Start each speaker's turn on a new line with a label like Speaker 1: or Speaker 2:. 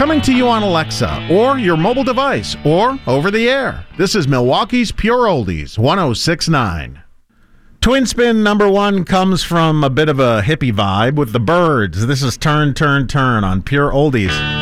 Speaker 1: Coming to you on Alexa, or your mobile device, or over the air. This is Milwaukee's Pure Oldies, 106.9. Twin Spin number one comes from a bit of a hippie vibe with the Byrds. This is Turn, Turn, Turn on Pure Oldies.